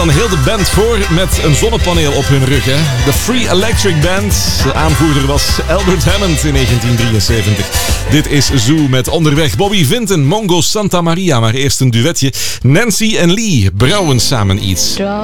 Dan heel de band voor met een zonnepaneel op hun rug. Hè. De Free Electric Band. De aanvoerder was Albert Hammond in 1973. Dit is Zoo met onderweg Bobby Vinton, Mongo Santa Maria. Maar eerst een duetje. Nancy en Lee brouwen samen iets.